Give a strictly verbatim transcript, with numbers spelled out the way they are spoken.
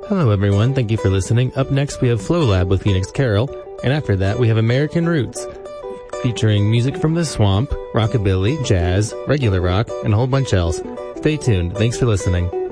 Hello, everyone. Thank you for listening. Up next, we have Flow Lab with Phoenix Carroll, and after that, we have American Roots, featuring music from the swamp, rockabilly, jazz, regular rock, and a whole bunch else. Stay tuned. Thanks for listening.